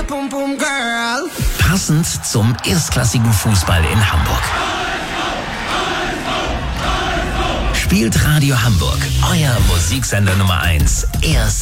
Pum Pum Girl. Passend zum erstklassigen Fußball in Hamburg. Spielt Radio Hamburg, euer Musiksender Nummer 1, erst